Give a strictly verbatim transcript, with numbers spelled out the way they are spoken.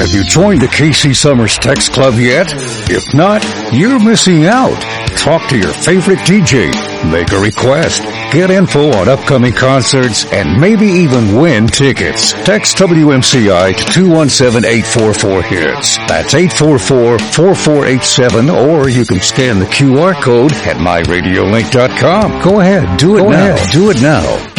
Have you joined the K C Summers Text Club yet? If not, you're missing out. Talk to your favorite D J, make a request, get info on upcoming concerts, and maybe even win tickets. Text W M C I to two one seven, eight four four, HITS. That's eight four four, four four eight seven, or you can scan the Q R code at my radio link dot com. Go ahead, do it Go now. Ahead, do it now.